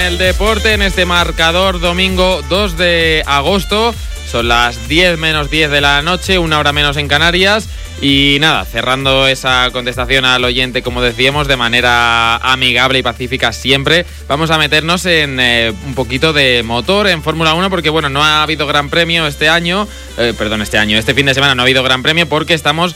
El deporte en este marcador domingo 2 de agosto, son las 10 menos 10 de la noche, una hora menos en Canarias. Y nada, cerrando esa contestación al oyente, como decíamos, de manera amigable y pacífica siempre, vamos a meternos en un poquito de motor en Fórmula 1, porque bueno, no ha habido gran premio este fin de semana no ha habido gran premio porque estamos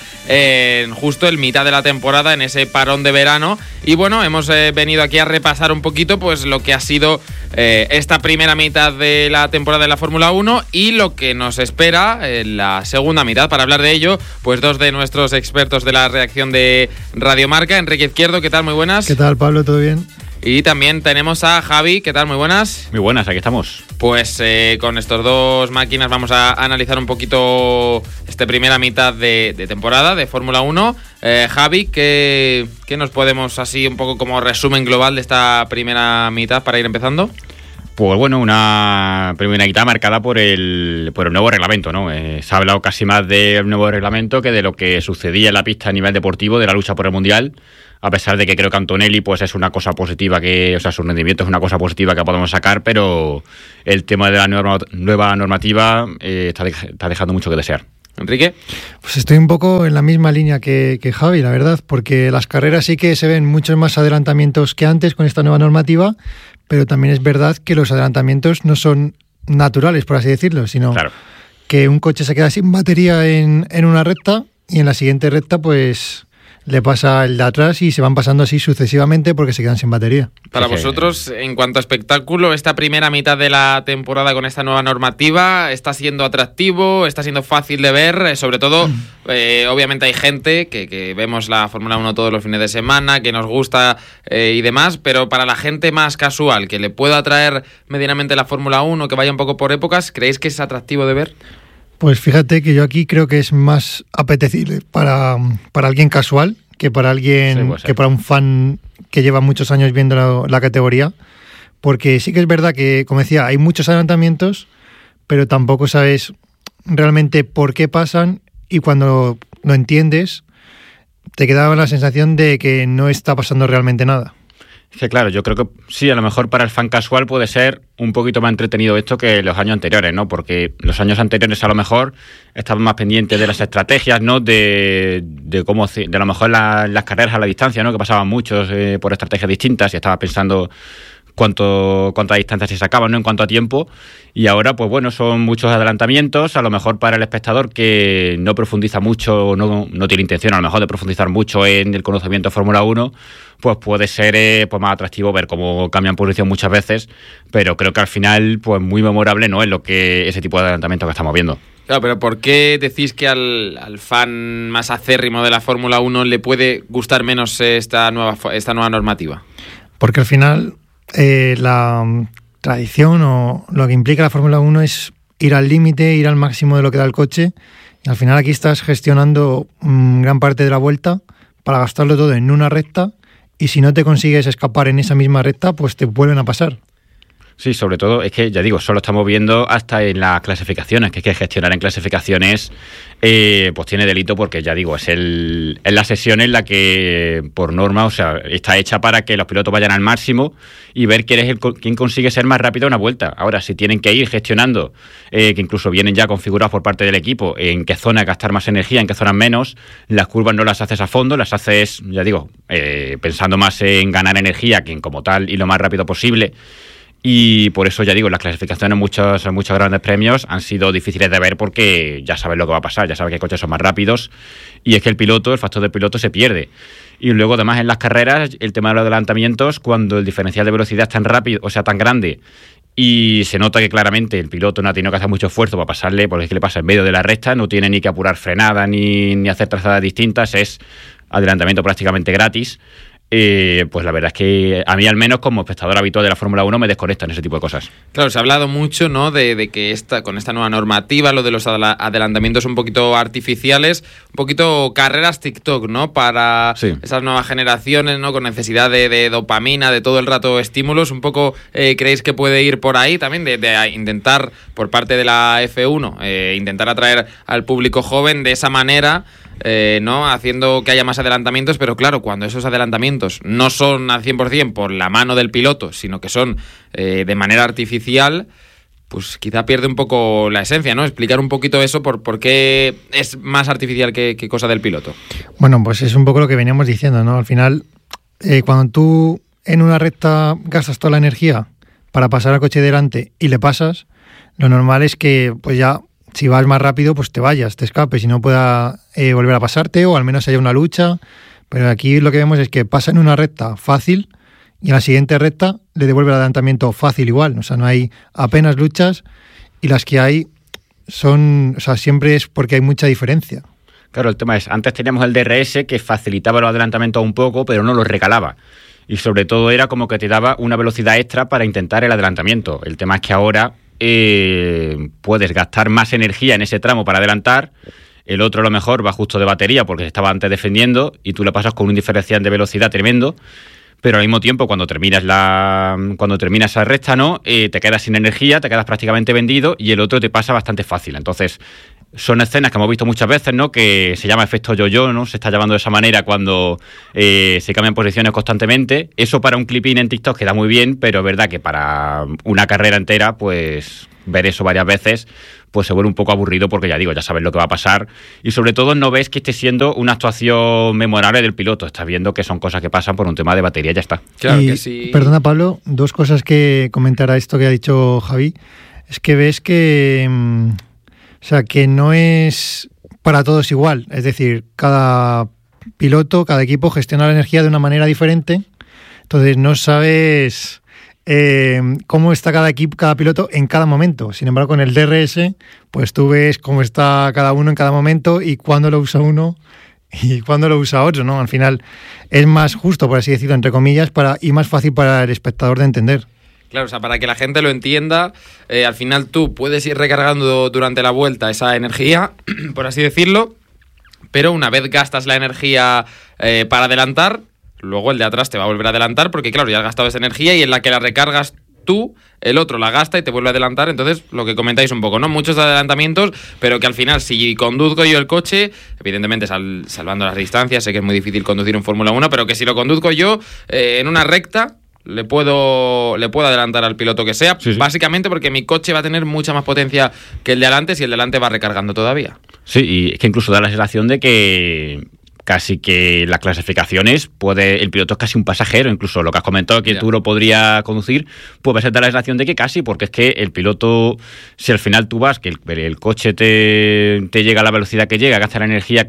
justo en mitad de la temporada, en ese parón de verano. Y bueno, hemos venido aquí a repasar un poquito pues lo que ha sido esta primera mitad de la temporada de la Fórmula 1 y lo que nos espera en la segunda mitad. Para hablar de ello, pues dos de nuestros expertos de la redacción de Radio Marca. Enrique Izquierdo, ¿qué tal? Muy buenas. ¿Qué tal, Pablo? ¿Todo bien? Y también tenemos a Javi, ¿qué tal? Muy buenas. Muy buenas, aquí estamos. Pues con estos dos máquinas vamos a analizar un poquito esta primera mitad de temporada de Fórmula 1. Javi, ¿qué nos podemos, así un poco como resumen global de esta primera mitad para ir empezando? Pues bueno, una primera mitad marcada por el nuevo reglamento, ¿no? Se ha hablado casi más del nuevo reglamento que de lo que sucedía en la pista a nivel deportivo, de la lucha por el Mundial, a pesar de que creo que Antonelli pues es una cosa positiva, su rendimiento es una cosa positiva que podemos sacar, pero el tema de la nueva normativa está dejando mucho que desear. Enrique. Pues estoy un poco en la misma línea que Javi, la verdad, porque las carreras sí que se ven muchos más adelantamientos que antes con esta nueva normativa, pero también es verdad que los adelantamientos no son naturales, por así decirlo, sino claro, que un coche se queda sin batería en una recta y en la siguiente recta pues le pasa el de atrás y se van pasando así sucesivamente porque se quedan sin batería. Para vosotros, en cuanto a espectáculo, esta primera mitad de la temporada con esta nueva normativa, ¿está siendo atractivo? ¿Está siendo fácil de ver? Sobre todo, obviamente hay gente que vemos la Fórmula 1 todos los fines de semana, que nos gusta y demás, pero para la gente más casual, que le pueda atraer medianamente la Fórmula 1, que vaya un poco por épocas, ¿creéis que es atractivo de ver? Pues fíjate que yo aquí creo que es más apetecible para alguien casual que para alguien, sí, que para un fan que lleva muchos años viendo la categoría, porque sí que es verdad que, como decía, hay muchos adelantamientos, pero tampoco sabes realmente por qué pasan y cuando lo entiendes te queda la sensación de que no está pasando realmente nada. Es que claro, yo creo que sí, a lo mejor para el fan casual puede ser un poquito más entretenido esto que los años anteriores, ¿no? Porque los años anteriores a lo mejor estaban más pendientes de las estrategias, ¿no? De cómo, de a lo mejor las carreras a la distancia, ¿no? Que pasaban muchos por estrategias distintas y estaba pensando cuánta distancia se sacaban, ¿no? En cuanto a tiempo. Y ahora, pues bueno, son muchos adelantamientos, a lo mejor para el espectador que no profundiza mucho, no tiene intención a lo mejor de profundizar mucho en el conocimiento de Fórmula 1, pues puede ser pues más atractivo ver cómo cambian posición muchas veces, pero creo que al final, pues muy memorable no es lo que ese tipo de adelantamiento que estamos viendo. Claro, pero ¿por qué decís que al fan más acérrimo de la Fórmula 1 le puede gustar menos esta nueva normativa? Porque al final la tradición o lo que implica la Fórmula 1 es ir al límite, ir al máximo de lo que da el coche, y al final aquí estás gestionando gran parte de la vuelta para gastarlo todo en una recta, y si no te consigues escapar en esa misma recta, pues te vuelven a pasar. Sí, sobre todo, es que ya digo, solo estamos viendo hasta en las clasificaciones, que es que gestionar en clasificaciones pues tiene delito, porque ya digo, es la sesión en la que por norma, o sea, está hecha para que los pilotos vayan al máximo y ver quién consigue ser más rápido una vuelta. Ahora, si tienen que ir gestionando, que incluso vienen ya configurados por parte del equipo, en qué zona gastar más energía, en qué zonas menos, las curvas no las haces a fondo, las haces, ya digo, pensando más en ganar energía que en como tal y lo más rápido posible. Y por eso, ya digo, las clasificaciones en muchos grandes premios han sido difíciles de ver porque ya sabes lo que va a pasar, ya sabes que coches son más rápidos y es que el factor del piloto se pierde. Y luego, además, en las carreras, el tema de los adelantamientos, cuando el diferencial de velocidad es tan rápido, o sea, tan grande, y se nota que claramente el piloto no ha tenido que hacer mucho esfuerzo para pasarle, porque es que le pasa en medio de la recta, no tiene ni que apurar frenada ni hacer trazadas distintas, es adelantamiento prácticamente gratis. Pues la verdad es que a mí, al menos como espectador habitual de la Fórmula 1, me desconectan ese tipo de cosas. Claro, se ha hablado mucho, ¿no?, de que con esta nueva normativa, lo de los adelantamientos un poquito artificiales, un poquito carreras TikTok, ¿no?, para esas nuevas generaciones, ¿no?, con necesidad de dopamina, de todo el rato estímulos. Un poco, ¿creéis que puede ir por ahí también, de intentar, por parte de la F1, intentar atraer al público joven de esa manera? ¿no? Haciendo que haya más adelantamientos, pero claro, cuando esos adelantamientos no son al 100% por la mano del piloto, sino que son de manera artificial, pues quizá pierde un poco la esencia, ¿no? Explicar un poquito eso, por qué es más artificial que cosa del piloto. Bueno, pues es un poco lo que veníamos diciendo, ¿no? Al final, cuando tú en una recta gastas toda la energía para pasar al coche delante y le pasas, lo normal es que pues ya, si vas más rápido, pues te vayas, te escapes y no pueda volver a pasarte, o al menos haya una lucha. Pero aquí lo que vemos es que pasa en una recta fácil y en la siguiente recta le devuelve el adelantamiento fácil igual. O sea, no hay apenas luchas, y las que hay son, o sea, siempre es porque hay mucha diferencia. Claro, el tema es, antes teníamos el DRS que facilitaba los adelantamientos un poco, pero no los regalaba. Y sobre todo era como que te daba una velocidad extra para intentar el adelantamiento. El tema es que ahora puedes gastar más energía en ese tramo para adelantar. El otro a lo mejor va justo de batería porque se estaba antes defendiendo y tú lo pasas con un diferencial de velocidad tremendo. Pero al mismo tiempo, cuando terminas esa recta, ¿no? Te quedas sin energía, te quedas prácticamente vendido, y el otro te pasa bastante fácil. Entonces, son escenas que hemos visto muchas veces, ¿no? Que se llama efecto yo-yo, ¿no? Se está llamando de esa manera cuando se cambian posiciones constantemente. Eso para un clipín en TikTok queda muy bien, pero es verdad que para una carrera entera, pues ver eso varias veces, pues se vuelve un poco aburrido, porque ya digo, ya sabes lo que va a pasar, y sobre todo no ves que esté siendo una actuación memorable del piloto. Estás viendo que son cosas que pasan por un tema de batería y ya está. Claro que sí. Perdona, Pablo, dos cosas que comentar a esto que ha dicho Javi. Es que ves que, o sea, que no es para todos igual. Es decir, cada piloto, cada equipo gestiona la energía de una manera diferente. Entonces no sabes cómo está cada equipo, cada piloto en cada momento. Sin embargo, con el DRS, pues tú ves cómo está cada uno en cada momento y cuándo lo usa uno y cuándo lo usa otro, ¿no? Al final es más justo, por así decirlo, entre comillas, y más fácil para el espectador de entender. Claro, o sea, para que la gente lo entienda, al final tú puedes ir recargando durante la vuelta esa energía, por así decirlo, pero una vez gastas la energía para adelantar, luego el de atrás te va a volver a adelantar, porque claro, ya has gastado esa energía, y en la que la recargas tú, el otro la gasta y te vuelve a adelantar. Entonces, lo que comentáis un poco, ¿no? Muchos adelantamientos, pero que al final, si conduzco yo el coche, evidentemente salvando las distancias, sé que es muy difícil conducir en Fórmula 1, pero que si lo conduzco yo en una recta, le puedo adelantar al piloto que sea, sí. Básicamente porque mi coche va a tener mucha más potencia que el de adelante, si el de adelante va recargando todavía. Sí, y es que incluso da la sensación de que casi que las clasificaciones el piloto es casi un pasajero. Incluso lo que has comentado, que tú lo podrías conducir, pues va a dar la sensación de que casi, porque es que el piloto, si al final tú vas, que el coche te llega a la velocidad que llega, gasta la energía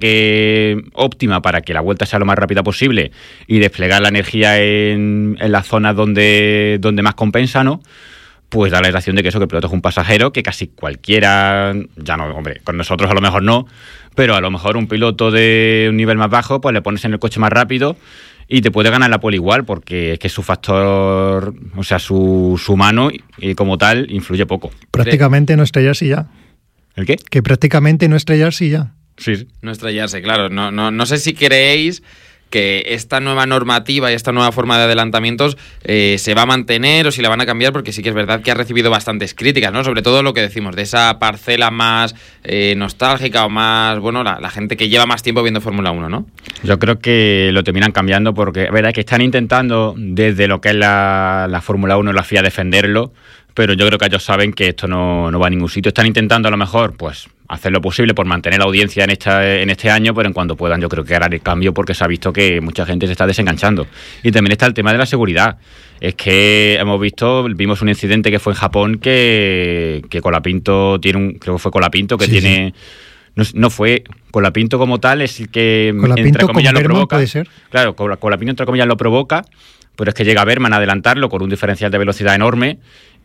óptima para que la vuelta sea lo más rápida posible y desplegar la energía en las zonas donde más compensa, ¿no? Pues da la sensación de que el piloto es un pasajero, que casi cualquiera, ya no, hombre, con nosotros a lo mejor no, pero a lo mejor un piloto de un nivel más bajo, pues le pones en el coche más rápido y te puede ganar la pole igual, porque es que su factor, o sea, su mano y como tal influye poco. Prácticamente no estrellarse ya. ¿El qué? Que prácticamente no estrellarse ya. Sí. No estrellarse, claro. No sé si creéis que esta nueva normativa y esta nueva forma de adelantamientos se va a mantener o si la van a cambiar, porque sí que es verdad que ha recibido bastantes críticas, ¿no? Sobre todo lo que decimos de esa parcela más nostálgica o más, bueno, la gente que lleva más tiempo viendo Fórmula 1, ¿no? Yo creo que lo terminan cambiando, porque es verdad que están intentando desde lo que es la Fórmula 1 y la FIA defenderlo, pero yo creo que ellos saben que esto no va a ningún sitio. Están intentando a lo mejor, pues, hacer lo posible por mantener la audiencia en este año, pero en cuanto puedan yo creo que harán el cambio, porque se ha visto que mucha gente se está desenganchando. Y también está el tema de la seguridad. Es que vimos un incidente que fue en Japón que Colapinto creo que fue Colapinto, que tiene... Sí. No fue Colapinto como tal, es el que entre comillas lo provoca. ¿Puede ser? Claro, Colapinto entre comillas lo provoca, pero es que llega Berman a adelantarlo con un diferencial de velocidad enorme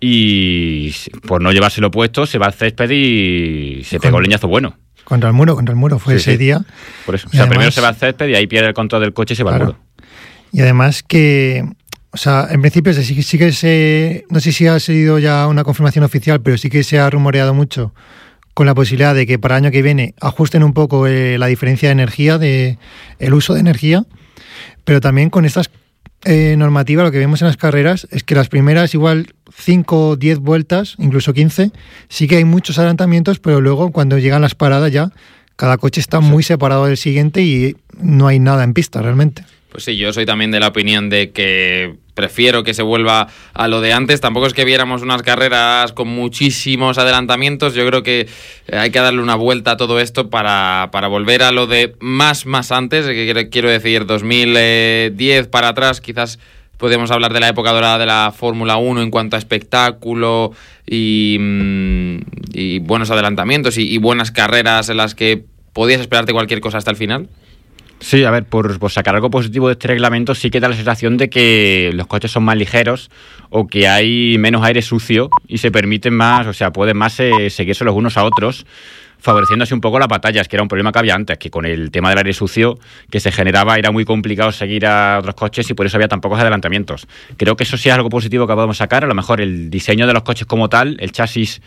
y por no llevárselo puesto se va al césped y se pegó el leñazo bueno. Contra el muro fue ese día. Por eso, primero se va al césped y ahí pierde el control del coche y se va al muro. Y además que, o sea, en principio sí que no sé si ha sido ya una confirmación oficial, pero sí que se ha rumoreado mucho con la posibilidad de que para el año que viene ajusten un poco la diferencia de energía, el uso de energía, pero también con estas normativas lo que vemos en las carreras es que las primeras igual 5 o 10 vueltas, incluso 15, sí que hay muchos adelantamientos, pero luego cuando llegan las paradas ya cada coche está muy separado del siguiente y no hay nada en pista realmente. Pues sí, yo soy también de la opinión de que prefiero que se vuelva a lo de antes. Tampoco es que viéramos unas carreras con muchísimos adelantamientos. Yo creo que hay que darle una vuelta a todo esto para volver a lo de más antes. Quiero decir, 2010 para atrás, quizás podemos hablar de la época dorada de la Fórmula 1 en cuanto a espectáculo y buenos adelantamientos y buenas carreras en las que podías esperarte cualquier cosa hasta el final. Sí, a ver, por sacar algo positivo de este reglamento, sí que da la sensación de que los coches son más ligeros o que hay menos aire sucio y se permiten más, o sea, pueden más seguirse los unos a otros, favoreciendo así un poco las batallas, que era un problema que había antes, que con el tema del aire sucio que se generaba era muy complicado seguir a otros coches y por eso había tan pocos adelantamientos. Creo que eso sí es algo positivo que podemos sacar. A lo mejor el diseño de los coches como tal, el chasis,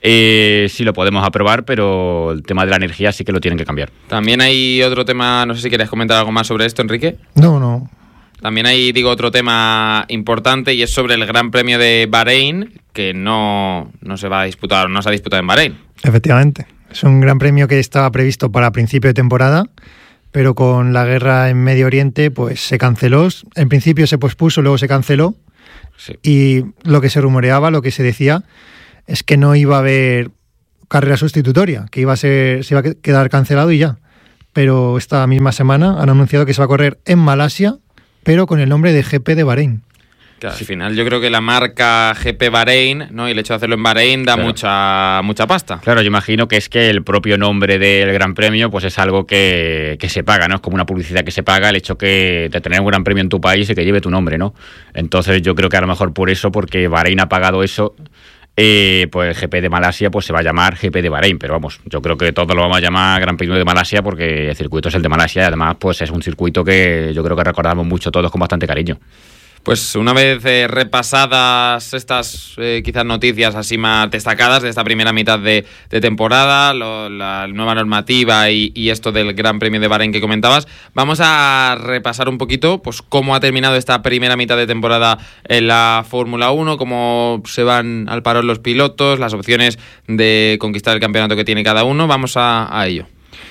sí lo podemos aprobar, pero el tema de la energía sí que lo tienen que cambiar. También hay otro tema, no sé si quieres comentar algo más sobre esto, Enrique. No. También hay, otro tema importante y es sobre el Gran Premio de Bahrein, que no se va a disputar, no se ha disputado en Bahrein. Efectivamente. Es un gran premio que estaba previsto para principio de temporada, pero con la guerra en Medio Oriente pues se canceló. En principio se pospuso, luego se canceló. Sí. Y lo que se rumoreaba, lo que se decía, es que no iba a haber carrera sustitutoria, que se iba a quedar cancelado y ya. Pero esta misma semana han anunciado que se va a correr en Malasia, pero con el nombre de GP de Bahrein. Claro, al final yo creo que la marca GP Bahrein, ¿no? Y el hecho de hacerlo en Bahrein da mucha pasta. Claro, yo imagino que es que el propio nombre del Gran Premio pues es algo que se paga, ¿no? Es como una publicidad que se paga el hecho de tener un Gran Premio en tu país y que lleve tu nombre, ¿no? Entonces yo creo que a lo mejor por eso, porque Bahrein ha pagado eso, pues el GP de Malasia pues se va a llamar GP de Bahrein, pero vamos, yo creo que todos lo vamos a llamar Gran Premio de Malasia porque el circuito es el de Malasia y además pues es un circuito que yo creo que recordamos mucho todos con bastante cariño. Pues una vez repasadas estas quizás noticias así más destacadas de esta primera mitad de temporada, la nueva normativa y esto del Gran Premio de Bahrein que comentabas, vamos a repasar un poquito pues cómo ha terminado esta primera mitad de temporada en la Fórmula 1, cómo se van al parón los pilotos, las opciones de conquistar el campeonato que tiene cada uno. Vamos a ello.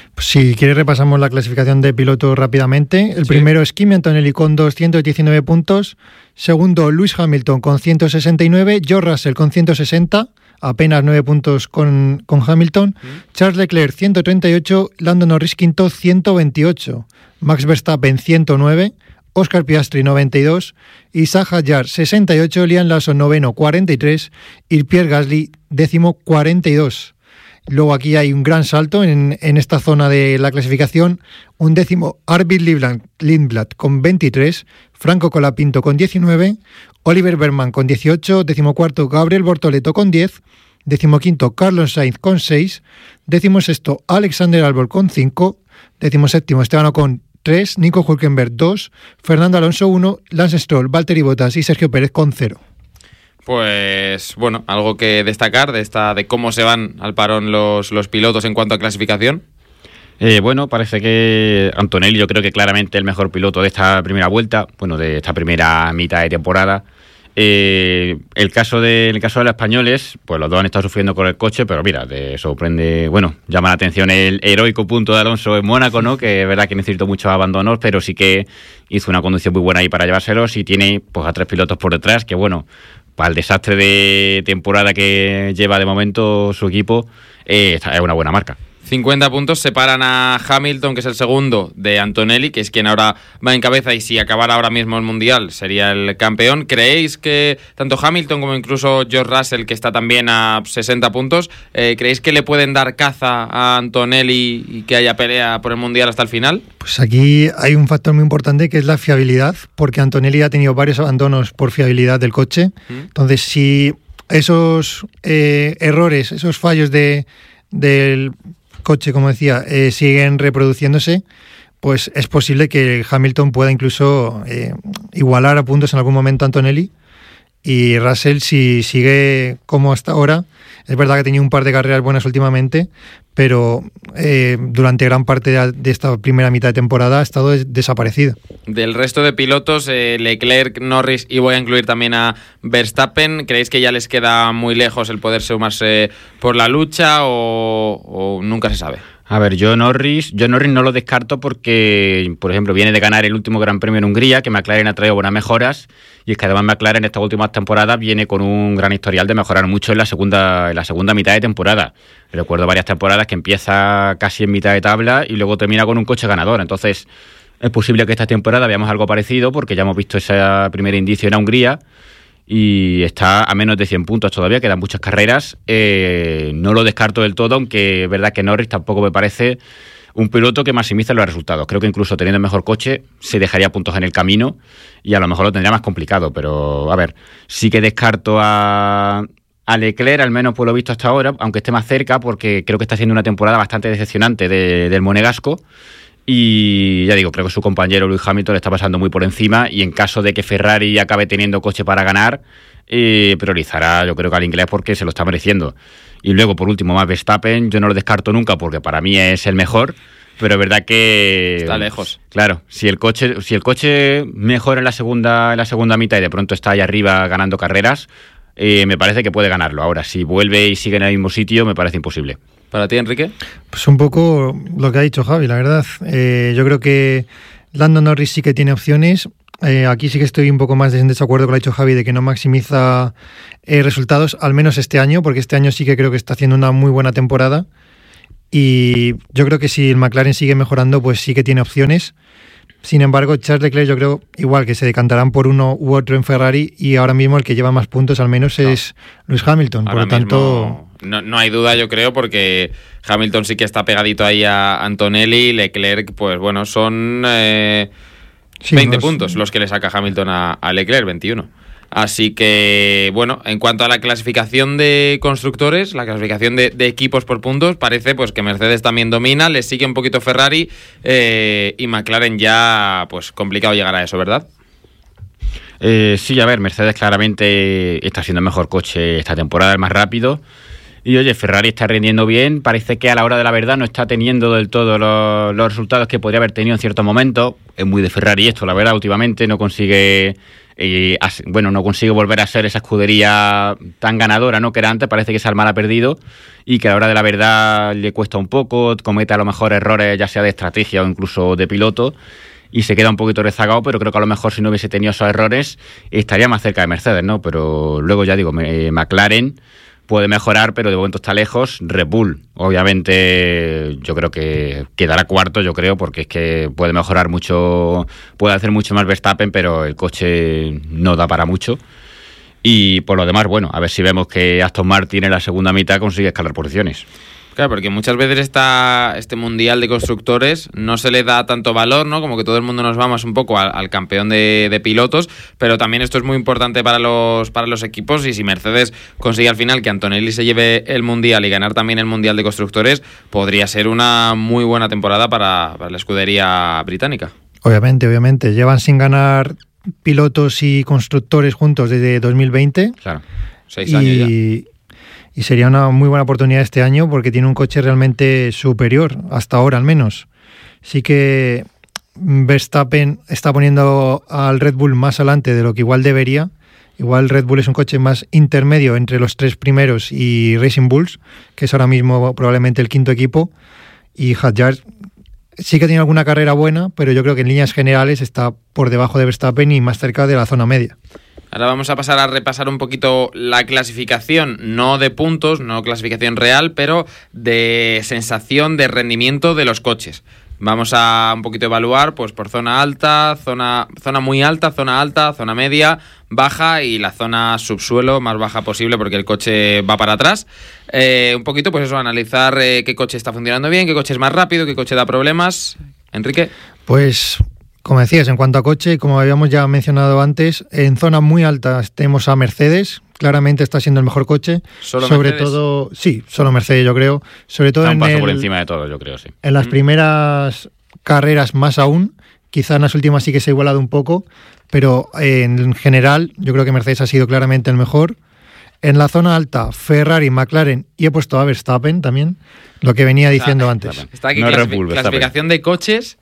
Si quieres repasamos la clasificación de pilotos rápidamente. El primero es Kimi Antonelli con 219 puntos. Segundo, Lewis Hamilton con 169. George Russell con 160. Apenas 9 puntos con Hamilton. Charles Leclerc 138. Lando Norris quinto 128. Max Verstappen 109. Oscar Piastri 92. Isaac Hadjar 68. Liam Lawson noveno 43. Y Pierre Gasly décimo 42. Luego aquí hay un gran salto en esta zona de la clasificación. Un décimo, Arvid Lindblad con 23, Franco Colapinto con 19, Oliver Bergman con 18, decimocuarto Gabriel Bortoleto con 10, decimoquinto Carlos Sainz con 6, decimosexto Alexander Albon con 5, decimoséptimo Esteban Ocon 3, Nico Hülkenberg 2, Fernando Alonso 1, Lance Stroll, Valtteri Bottas y Sergio Pérez con 0. Pues bueno, algo que destacar de cómo se van al parón los pilotos en cuanto a clasificación. Bueno, parece que Antonelli yo creo que claramente el mejor piloto de esta primera vuelta, bueno, de esta primera mitad de temporada. En el caso de los españoles, pues los dos han estado sufriendo con el coche, pero mira, te sorprende, bueno, llama la atención el heroico punto de Alonso en Mónaco, ¿no? Que es verdad que necesitó muchos abandonos, pero sí que hizo una conducción muy buena ahí para llevárselos y tiene pues a 3 pilotos por detrás, que bueno, para el desastre de temporada que lleva de momento su equipo, es una buena marca. 50 puntos separan a Hamilton, que es el segundo, de Antonelli, que es quien ahora va en cabeza y si acabara ahora mismo el Mundial sería el campeón. ¿Creéis que tanto Hamilton como incluso George Russell, que está también a 60 puntos, creéis que le pueden dar caza a Antonelli y que haya pelea por el Mundial hasta el final? Pues aquí hay un factor muy importante que es la fiabilidad, porque Antonelli ha tenido varios abandonos por fiabilidad del coche. Entonces, si esos errores, esos fallos del coche, como decía, siguen reproduciéndose, pues es posible que Hamilton pueda incluso igualar a puntos en algún momento a Antonelli. Y Russell, si sigue como hasta ahora, es verdad que ha tenido un par de carreras buenas últimamente, pero durante gran parte de esta primera mitad de temporada ha estado desaparecido. Del resto de pilotos, Leclerc, Norris y voy a incluir también a Verstappen, ¿creéis que ya les queda muy lejos el poder sumarse por la lucha o nunca se sabe? A ver, yo Norris no lo descarto porque, por ejemplo, viene de ganar el último Gran Premio en Hungría, que McLaren ha traído buenas mejoras, y es que además McLaren en estas últimas temporadas viene con un gran historial de mejorar mucho en la segunda mitad de temporada. Recuerdo varias temporadas que empieza casi en mitad de tabla y luego termina con un coche ganador. Entonces, es posible que esta temporada veamos algo parecido porque ya hemos visto ese primer indicio en Hungría. Y está a menos de 100 puntos todavía, quedan muchas carreras. No lo descarto del todo, aunque es verdad que Norris tampoco me parece un piloto que maximice los resultados. Creo que incluso teniendo el mejor coche se dejaría puntos en el camino y a lo mejor lo tendría más complicado. Pero, a ver, sí que descarto a Leclerc, al menos por lo visto hasta ahora, aunque esté más cerca, porque creo que está haciendo una temporada bastante decepcionante del monegasco. Y ya digo, creo que su compañero Lewis Hamilton le está pasando muy por encima y en caso de que Ferrari acabe teniendo coche para ganar, priorizará yo creo que al inglés porque se lo está mereciendo. Y luego, por último, Max Verstappen, yo no lo descarto nunca porque para mí es el mejor, pero es verdad que... Está lejos. Claro, si el coche mejora en la segunda mitad y de pronto está ahí arriba ganando carreras, me parece que puede ganarlo. Ahora, si vuelve y sigue en el mismo sitio, me parece imposible. ¿Para ti, Enrique? Pues un poco lo que ha dicho Javi, la verdad. Yo creo que Lando Norris sí que tiene opciones. Aquí sí que estoy un poco más en desacuerdo con lo que ha dicho Javi de que no maximiza resultados, al menos este año, porque este año sí que creo que está haciendo una muy buena temporada. Y yo creo que si el McLaren sigue mejorando, pues sí que tiene opciones. Sin embargo, Charles Leclerc yo creo igual que se decantarán por uno u otro en Ferrari y ahora mismo el que lleva más puntos al menos es Lewis Hamilton. Por lo tanto... No hay duda, yo creo, porque Hamilton sí que está pegadito ahí a Antonelli. Leclerc, pues bueno, son 20 puntos los que le saca Hamilton a Leclerc, 21. Así que, bueno, en cuanto a la clasificación de constructores, la clasificación de equipos por puntos, parece pues que Mercedes también domina, le sigue un poquito Ferrari y McLaren ya, pues complicado llegar a eso, ¿verdad? Sí, a ver, Mercedes claramente está siendo el mejor coche esta temporada, el más rápido. Y oye, Ferrari está rindiendo bien, parece que a la hora de la verdad no está teniendo del todo los resultados que podría haber tenido en ciertos momentos. Es muy de Ferrari esto, la verdad, últimamente no consigue volver a ser esa escudería tan ganadora, ¿no? Que era antes, parece que ese alma la ha perdido y que a la hora de la verdad le cuesta un poco, comete a lo mejor errores ya sea de estrategia o incluso de piloto y se queda un poquito rezagado, pero creo que a lo mejor si no hubiese tenido esos errores estaría más cerca de Mercedes, ¿no? Pero luego ya digo, McLaren puede mejorar, pero de momento está lejos. Red Bull, obviamente, yo creo que quedará cuarto, yo creo, porque es que puede mejorar mucho, puede hacer mucho más Verstappen, pero el coche no da para mucho. Y por lo demás, bueno, a ver si vemos que Aston Martin en la segunda mitad consigue escalar posiciones. Claro, porque muchas veces este mundial de constructores no se le da tanto valor, ¿no? Como que todo el mundo nos va más un poco al campeón de pilotos, pero también esto es muy importante para los equipos y si Mercedes consigue al final que Antonelli se lleve el mundial y ganar también el mundial de constructores, podría ser una muy buena temporada para la escudería británica. Obviamente. Llevan sin ganar pilotos y constructores juntos desde 2020. Claro, 6 años ya. Y sería una muy buena oportunidad este año porque tiene un coche realmente superior, hasta ahora al menos. Sí que Verstappen está poniendo al Red Bull más adelante de lo que igual debería. Igual Red Bull es un coche más intermedio entre los 3 primeros y Racing Bulls, que es ahora mismo probablemente el quinto equipo. Y Hadjar sí que tiene alguna carrera buena, pero yo creo que en líneas generales está por debajo de Verstappen y más cerca de la zona media. Ahora vamos a pasar a repasar un poquito la clasificación, no de puntos, no clasificación real, pero de sensación de rendimiento de los coches. Vamos a un poquito evaluar pues por zona alta, zona muy alta, zona media, baja y la zona subsuelo más baja posible porque el coche va para atrás. Un poquito pues eso, analizar qué coche está funcionando bien, qué coche es más rápido, qué coche da problemas. Enrique. Pues como decías, en cuanto a coche, como habíamos ya mencionado antes, en zonas muy altas tenemos a Mercedes, claramente está siendo el mejor coche. ¿Solo sobre Mercedes? Todo, sí, solo Mercedes yo creo. Sobre todo está un paso por encima de todo, yo creo, sí. En las primeras carreras más aún, quizá en las últimas sí que se ha igualado un poco, pero en general yo creo que Mercedes ha sido claramente el mejor. En la zona alta, Ferrari, McLaren y he puesto a Verstappen también, lo que venía diciendo antes. Está aquí no clasificación de coches.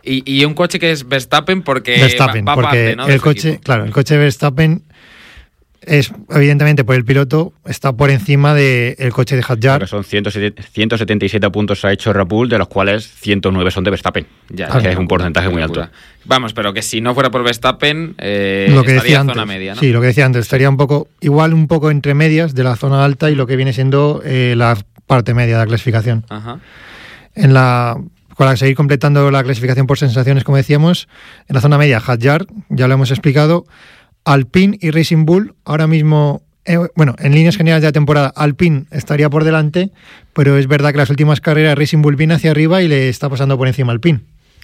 Y un coche que es Verstappen porque va porque parte, ¿no? El coche de Verstappen es evidentemente por el piloto, está por encima del coche de Hadjar. Son 177 puntos ha hecho Red Bull, de los cuales 109 son de Verstappen. Ya, que es un porcentaje muy alto. Vamos, pero que si no fuera por Verstappen, lo que estaría en zona media, ¿no? Sí, lo que decía antes, estaría un poco entre medias de la zona alta y lo que viene siendo la parte media de la clasificación. Ajá. Para seguir completando la clasificación por sensaciones, como decíamos, en la zona media, Hadjar, ya lo hemos explicado, Alpine y Racing Bull, ahora mismo, en líneas generales de la temporada, Alpine estaría por delante, pero es verdad que las últimas carreras Racing Bull viene hacia arriba y le está pasando por encima Alpine.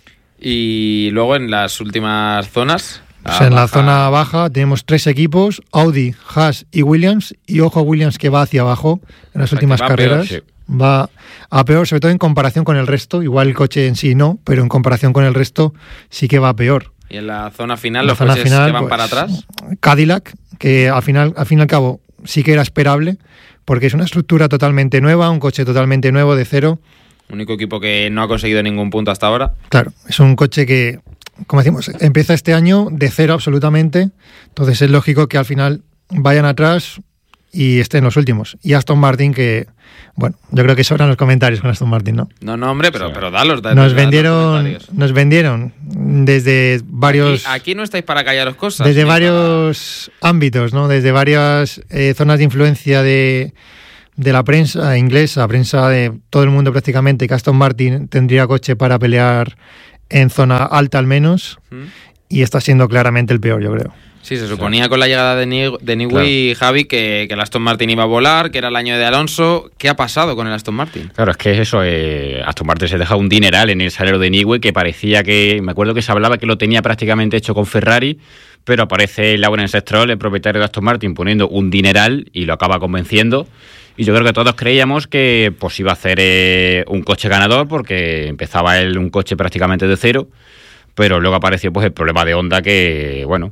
Y luego en las últimas zonas... Pues en la zona baja tenemos 3 equipos, Audi, Haas y Williams, y ojo a Williams que va hacia abajo en las últimas carreras. Peor, sí. Va a peor, sobre todo en comparación con el resto. Igual el coche en sí no, pero en comparación con el resto sí que va a peor. Y en la zona final, los coches que van pues, para atrás. Cadillac, que al fin y al cabo sí que era esperable, porque es una estructura totalmente nueva, un coche totalmente nuevo de cero. Único equipo que no ha conseguido ningún punto hasta ahora. Claro, es un coche que, como decimos, empieza este año de cero absolutamente. Entonces es lógico que al final vayan atrás y estén los últimos. Y Aston Martin, que, bueno, yo creo que sobran los comentarios con Aston Martin, ¿no? No, hombre, pero dalos. Nos vendieron desde varios... Aquí no estáis para callaros cosas. Desde varios ámbitos, ¿no? Desde varias zonas de influencia de la prensa inglesa, prensa de todo el mundo prácticamente, que Aston Martin tendría coche para pelear en zona alta al menos, y está siendo claramente el peor, yo creo. Sí, se suponía con la llegada de Newey y Javi que el Aston Martin iba a volar, que era el año de Alonso. ¿Qué ha pasado con el Aston Martin? Claro, es que eso, Aston Martin se deja un dineral en el salario de Newey, que parecía que, me acuerdo que se hablaba que lo tenía prácticamente hecho con Ferrari, pero aparece Lawrence Stroll, el propietario de Aston Martin, poniendo un dineral y lo acaba convenciendo. Y yo creo que todos creíamos que pues iba a hacer un coche ganador, porque empezaba él un coche prácticamente de cero. Pero luego apareció pues el problema de Honda, que bueno,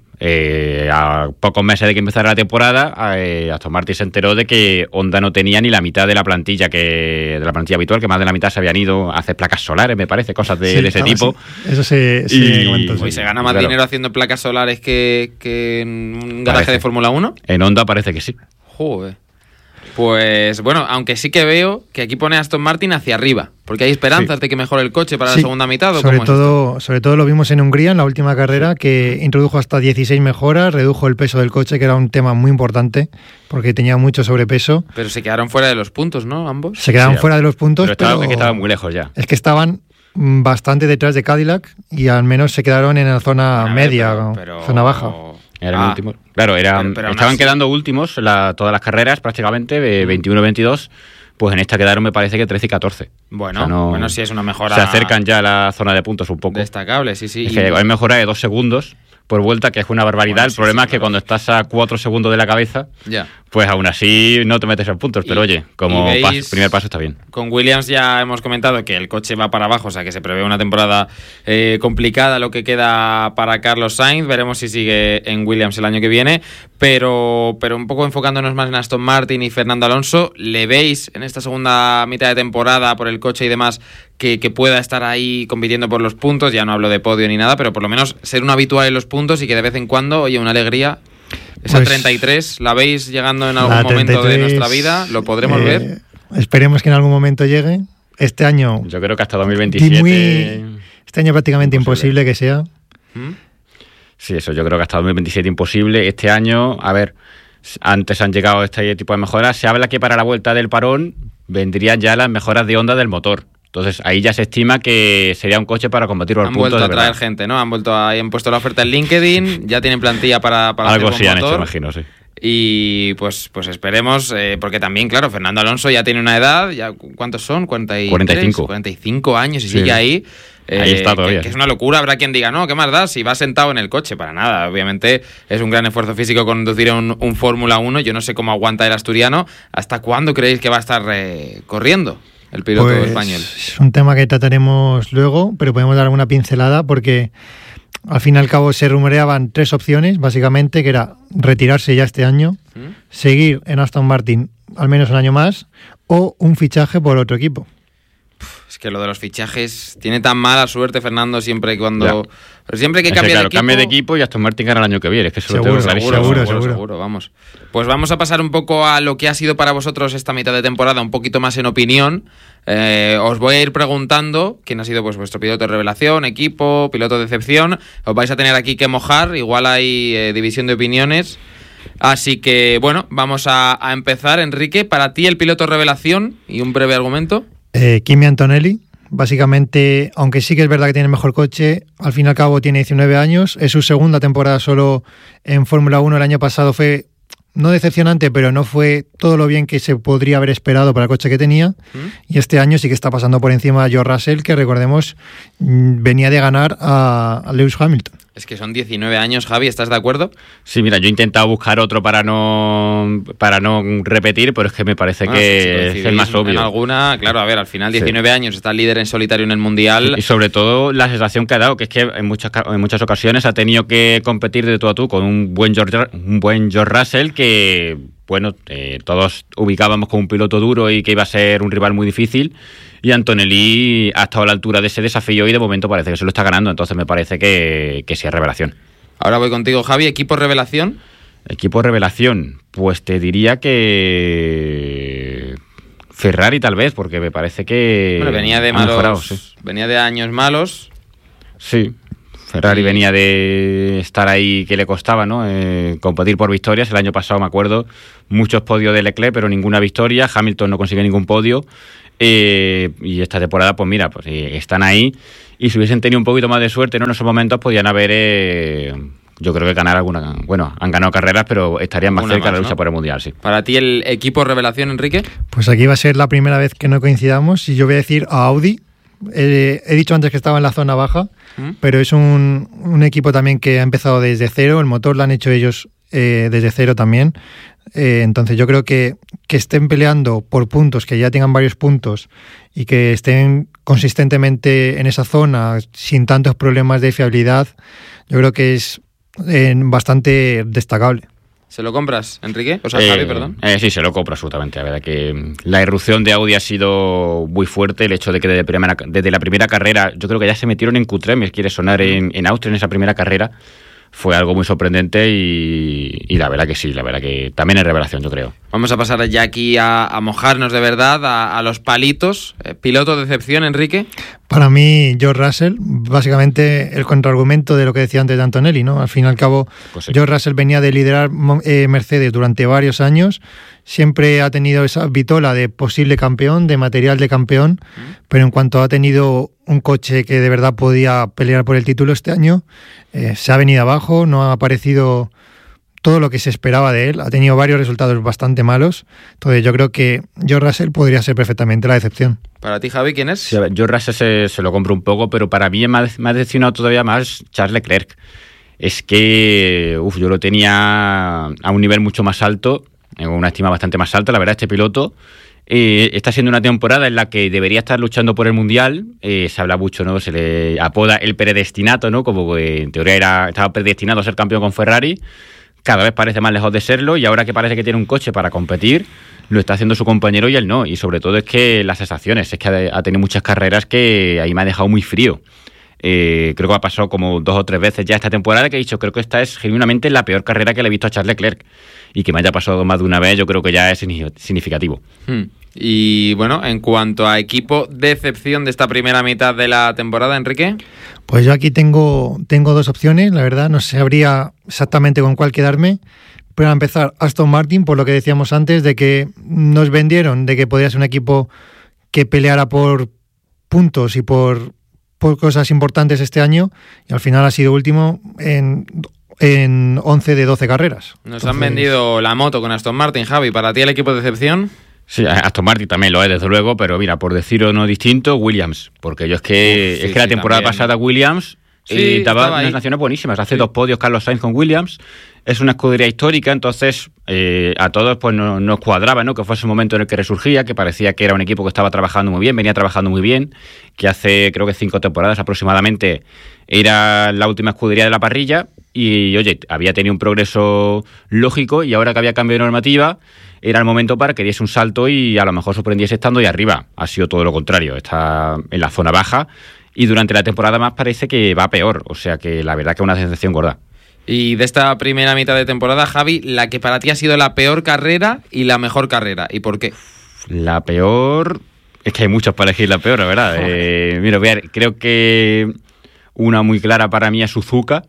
a pocos meses de que empezara la temporada, Aston Martin se enteró de que Honda no tenía ni la mitad de la plantilla habitual, que más de la mitad se habían ido a hacer placas solares, me parece, cosas de ese tipo. Sí. Eso se comentó. ¿Y se gana más dinero haciendo placas solares que en un garaje de Fórmula 1? En Honda parece que sí. Joder. Pues bueno, aunque sí que veo que aquí pone Aston Martin hacia arriba, porque hay esperanzas de que mejore el coche para la segunda mitad. ¿O sobre todo lo vimos en Hungría, en la última carrera, que introdujo hasta 16 mejoras, redujo el peso del coche, que era un tema muy importante, porque tenía mucho sobrepeso. Pero se quedaron fuera de los puntos, ¿no? Ambos. Se quedaron fuera de los puntos, pero es que estaban muy lejos ya. Es que estaban bastante detrás de Cadillac y al menos se quedaron en la zona media, zona baja. Eran últimos. Claro, estaban quedando últimos todas las carreras prácticamente, de 21-22. Pues en esta quedaron, me parece que 13 y 14. Bueno, sí es una mejora. Se acercan ya a la zona de puntos un poco. Destacable, sí. Es que hay mejora de 2 segundos por vuelta, que es una barbaridad. El problema es que cuando estás a 4 segundos de la cabeza, pues aún así no te metes en puntos. Pero oye, como primer paso está bien. Con Williams ya hemos comentado que el coche va para abajo, o sea que se prevé una temporada complicada lo que queda para Carlos Sainz. Veremos si sigue en Williams el año que viene. Pero un poco enfocándonos más en Aston Martin y Fernando Alonso, ¿le veis en esta segunda mitad de temporada por el coche y demás que pueda estar ahí compitiendo por los puntos? Ya no hablo de podio ni nada, pero por lo menos ser un habitual en los puntos y que de vez en cuando, oye, una alegría. Esa pues, 33, ¿la veis llegando en algún momento de nuestra vida? ¿Lo podremos ver? Esperemos que en algún momento llegue. Este año... Yo creo que hasta 2027... Este año prácticamente imposible que sea. Sí, eso, yo creo que hasta 2027 imposible. Este año, a ver, antes han llegado este tipo de mejoras. Se habla que para la vuelta del parón vendrían ya las mejoras de Honda del motor. Entonces ahí ya se estima que sería un coche para combatir los puntos. Han vuelto a traer gente, ¿no? Han puesto la oferta en LinkedIn, ya tienen plantilla para algo así han hecho, imagino, sí. Y pues esperemos, porque también, claro, Fernando Alonso ya tiene una edad, ya ¿cuántos son? 45 años y sigue ahí. Ahí está todavía. Que es una locura, habrá quien diga, no, ¿qué más da si va sentado en el coche? Para nada, obviamente es un gran esfuerzo físico conducir un Fórmula 1, yo no sé cómo aguanta el asturiano. ¿Hasta cuándo creéis que va a estar corriendo el piloto español? Es un tema que trataremos luego, pero podemos dar alguna pincelada porque al fin y al cabo se rumoreaban 3 opciones, básicamente, que era retirarse ya este año, seguir en Aston Martin al menos un año más, o un fichaje por otro equipo. que lo de los fichajes tiene tan mala suerte, Fernando, siempre que cambia claro, de equipo. Cambia de equipo y Aston Martin gana el año que viene. Es que Seguro, vamos. Pues vamos a pasar un poco a lo que ha sido para vosotros esta mitad de temporada, un poquito más en opinión. Os voy a ir preguntando quién ha sido pues vuestro piloto de revelación, equipo, piloto de decepción. Os vais a tener aquí que mojar, igual hay división de opiniones. Así que, bueno, vamos a empezar. Enrique, para ti el piloto revelación y un breve argumento. Kimi Antonelli. Básicamente, aunque sí que es verdad que tiene el mejor coche, al fin y al cabo tiene 19 años. Es su segunda temporada solo en Fórmula 1. El año pasado fue no decepcionante, pero no fue todo lo bien que se podría haber esperado para el coche que tenía. Y este año sí que está pasando por encima a George Russell, que recordemos venía de ganar a Lewis Hamilton. Es que son 19 años, Javi, ¿estás de acuerdo? Sí, mira, yo he intentado buscar otro para no repetir, pero es que me parece que es el más obvio. En alguna, claro, a ver, al final 19 años, está el líder en solitario en el Mundial. Y sobre todo la sensación que ha dado, que es que en muchas ocasiones ha tenido que competir de tú a tú con un buen George Russell que, bueno, todos ubicábamos como un piloto duro y que iba a ser un rival muy difícil. Y Antonelli ha estado a la altura de ese desafío y de momento parece que se lo está ganando. Entonces me parece que sí es revelación. Ahora voy contigo, Javi. ¿Equipo revelación? Equipo revelación. Pues te diría que Ferrari tal vez, porque me parece que... Bueno, venía de malos, sí. Venía de años malos. Sí. Ferrari venía de estar ahí que le costaba, ¿no? Competir por victorias. El año pasado, me acuerdo, muchos podios de Leclerc, pero ninguna victoria. Hamilton no consigue ningún podio. Y esta temporada, pues mira, pues están ahí. Y si hubiesen tenido un poquito más de suerte, ¿no? En esos momentos podían haber... yo creo que ganar alguna... Bueno, han ganado carreras, pero estarían más cerca de la lucha por el Mundial, sí. ¿Para ti el equipo revelación, Enrique? Pues aquí va a ser la primera vez que no coincidamos. Y yo voy a decir a Audi. He dicho antes que estaba en la zona baja, pero es un equipo también que ha empezado desde cero. El motor lo han hecho ellos desde cero también. Entonces yo creo que estén peleando por puntos, que ya tengan varios puntos y que estén consistentemente en esa zona sin tantos problemas de fiabilidad, yo creo que es bastante destacable. ¿Se lo compras, Enrique? O sea, Javi, perdón. Sí, se lo compro absolutamente. La verdad que la irrupción de Audi ha sido muy fuerte. El hecho de que desde la primera carrera, yo creo que ya se metieron en Q3, me quiere sonar en Austria en esa primera carrera. Fue algo muy sorprendente y la verdad que sí, la verdad que también es revelación, yo creo. Vamos a pasar ya aquí a mojarnos de verdad, a los palitos. ¿Piloto de decepción, Enrique? Para mí, George Russell, básicamente el contraargumento de lo que decía antes de Antonelli, ¿no? Al fin y al cabo, pues sí. George Russell venía de liderar Mercedes durante varios años, siempre ha tenido esa vitola de posible campeón, de material de campeón, pero en cuanto ha tenido un coche que de verdad podía pelear por el título este año, se ha venido abajo, no ha aparecido todo lo que se esperaba de él, ha tenido varios resultados bastante malos, entonces yo creo que George Russell podría ser perfectamente la decepción. ¿Para ti, Javi, quién es? Sí, a ver, George Russell se lo compro un poco, pero para mí me ha decepcionado todavía más Charles Leclerc. Es que yo lo tenía a un nivel mucho más alto, en una estima bastante más alta, la verdad, este piloto. Está siendo una temporada en la que debería estar luchando por el Mundial. Se habla mucho, ¿no? Se le apoda el predestinato, ¿no? Como que en teoría estaba predestinado a ser campeón con Ferrari. Cada vez parece más lejos de serlo y ahora que parece que tiene un coche para competir, lo está haciendo su compañero y él no. Y sobre todo es que las sensaciones, es que ha tenido muchas carreras que ahí me ha dejado muy frío. Creo que ha pasado como 2 o 3 veces ya esta temporada que he dicho, creo que esta es genuinamente la peor carrera que le he visto a Charles Leclerc. Y que me haya pasado más de una vez, yo creo que ya es significativo. Y bueno, en cuanto a equipo, decepción de esta primera mitad de la temporada, Enrique. Pues yo aquí tengo 2 opciones, la verdad, no sabría exactamente con cuál quedarme. Pero a empezar, Aston Martin, por lo que decíamos antes, de que nos vendieron, de que podía ser un equipo que peleara por puntos y por cosas importantes este año, y al final ha sido último en 11 de 12 carreras. Nos han vendido la moto con Aston Martin, Javi. ¿Para ti el equipo de decepción? Sí, Aston Martin también lo es, desde luego, pero mira, por decir uno distinto, Williams. Porque yo es que la temporada pasada Williams daba unas naciones buenísimas. Hace 2 podios Carlos Sainz con Williams. Es una escudería histórica, entonces a todos pues nos cuadraba, ¿no? Que fuese un momento en el que resurgía, que parecía que era un equipo que estaba trabajando muy bien, venía trabajando muy bien, que hace creo que 5 temporadas aproximadamente era la última escudería de la parrilla y, oye, había tenido un progreso lógico y ahora que había cambio de normativa era el momento para que diese un salto y a lo mejor sorprendiese estando ahí arriba. Ha sido todo lo contrario, está en la zona baja y durante la temporada más parece que va peor, o sea que la verdad que es una decepción gorda. Y de esta primera mitad de temporada, Javi, la que para ti ha sido la peor carrera y la mejor carrera, ¿y por qué? La peor... Es que hay muchos para elegir la peor, la verdad. Mira, creo que una muy clara para mí es Suzuka,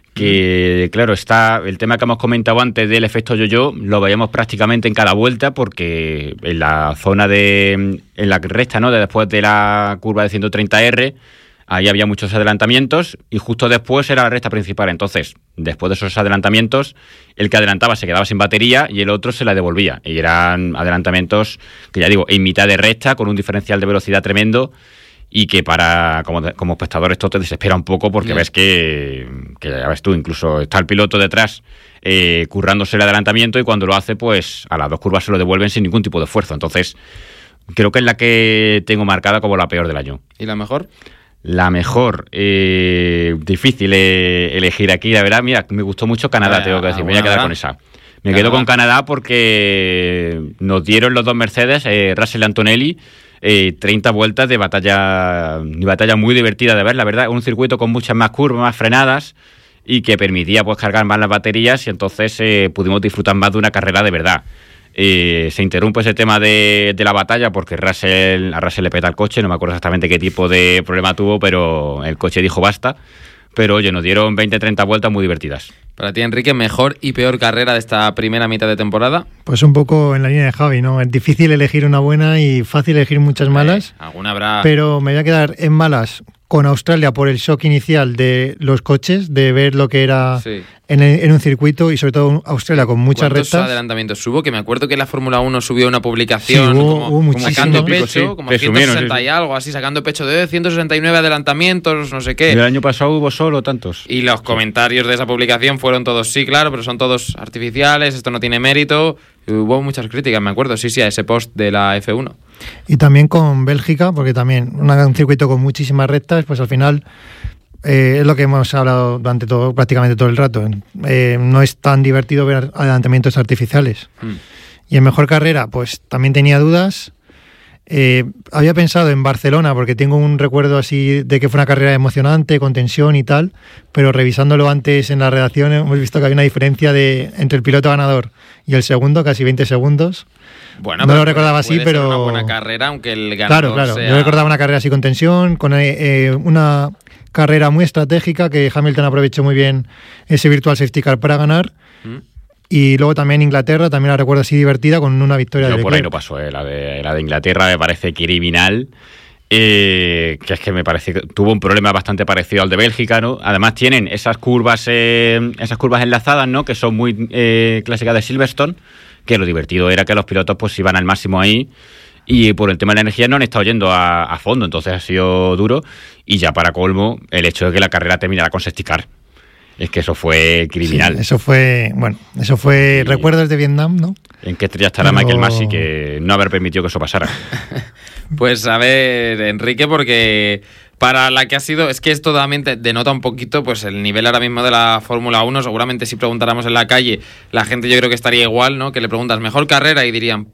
que claro, está el tema que hemos comentado antes del efecto yo-yo, lo veíamos prácticamente en cada vuelta, porque en la zona en la recta, ¿no?, de después de la curva de 130R, ahí había muchos adelantamientos y justo después era la recta principal. Entonces, después de esos adelantamientos, el que adelantaba se quedaba sin batería y el otro se la devolvía. Y eran adelantamientos que, ya digo, en mitad de recta, con un diferencial de velocidad tremendo y que como espectador esto te desespera un poco porque ves que ya ves tú, incluso está el piloto detrás currándose el adelantamiento y cuando lo hace, pues a las dos curvas se lo devuelven sin ningún tipo de esfuerzo. Entonces, creo que es la que tengo marcada como la peor del año. ¿Y la mejor? La mejor, difícil elegir aquí, la verdad. Mira, me gustó mucho Canadá, tengo que decir, me voy a quedar con esa. Me quedo con Canadá porque nos dieron los dos Mercedes, Russell y Antonelli, 30 vueltas de batalla muy divertida de ver, la verdad. Un circuito con muchas más curvas, más frenadas y que permitía pues cargar más las baterías y entonces pudimos disfrutar más de una carrera de verdad. Se interrumpe ese tema de la batalla porque a Russell le peta el coche, no me acuerdo exactamente qué tipo de problema tuvo, pero el coche dijo basta. Pero oye, nos dieron 20-30 vueltas muy divertidas. Para ti, Enrique, ¿mejor y peor carrera de esta primera mitad de temporada? Pues un poco en la línea de Javi, ¿no? Es difícil elegir una buena y fácil elegir muchas malas. Alguna habrá. Pero me voy a quedar en malas con Australia por el shock inicial de los coches, de ver lo que era en un circuito y sobre todo Australia con muchas rectas. ¿Cuántos adelantamientos hubo? Que me acuerdo que la Fórmula 1 subió una publicación hubo sacando pecho, como 160 y algo, así sacando pecho de 169 adelantamientos, no sé qué. El año pasado hubo solo tantos. Y los comentarios de esa publicación fueron todos, sí, claro, pero son todos artificiales, esto no tiene mérito. Y hubo muchas críticas, me acuerdo, sí, a ese post de la F1. Y también con Bélgica, porque también un circuito con muchísimas rectas, pues al final es lo que hemos hablado durante prácticamente todo el rato. No es tan divertido ver adelantamientos artificiales. Y en mejor carrera, pues también tenía dudas. Había pensado en Barcelona, porque tengo un recuerdo así de que fue una carrera emocionante, con tensión y tal, pero revisándolo antes en la redacción hemos visto que había una diferencia entre el piloto ganador y el segundo, casi 20 segundos. Bueno, no lo recordaba así, pero... una buena carrera, aunque el ganador Claro. sea... Yo recordaba una carrera así con tensión, con una carrera muy estratégica, que Hamilton aprovechó muy bien ese virtual safety car para ganar. Y luego también Inglaterra, también la recuerdo así divertida, con una victoria de Leclerc. Por ahí no pasó, la de Inglaterra me parece criminal. Que es que me parece que tuvo un problema bastante parecido al de Bélgica, ¿no? Además tienen esas curvas enlazadas, ¿no?, que son muy clásicas de Silverstone, que lo divertido era que los pilotos pues iban al máximo ahí y por el tema de la energía no han estado yendo a fondo, entonces ha sido duro. Y ya para colmo, el hecho de que la carrera terminara con safety car. Es que eso fue criminal. Sí, eso fue recuerdos de Vietnam, ¿no? ¿En qué estrella estará Michael Masi que no haber permitido que eso pasara? Pues a ver, Enrique, porque para la que ha sido, es que esto también denota un poquito pues el nivel ahora mismo de la Fórmula 1. Seguramente si preguntáramos en la calle, la gente yo creo que estaría igual, ¿no? Que le preguntas mejor carrera y dirían,